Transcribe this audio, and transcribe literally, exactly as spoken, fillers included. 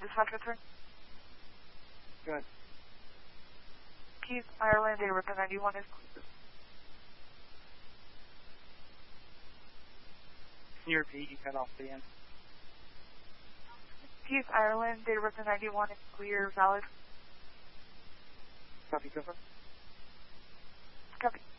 dispatch return. Good. Keith, Ireland, data return ninety-one is clear. Can you repeat? You cut off the end. Keith, Ireland, data return ninety-one is clear, valid. Copy, Cooper. Copy.